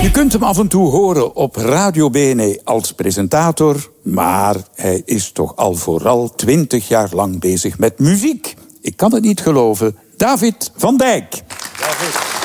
Je kunt hem af en toe horen op Radio BNE als presentator, maar hij is toch al vooral 20 jaar lang bezig met muziek. Ik kan het niet geloven. David van Dijk. David.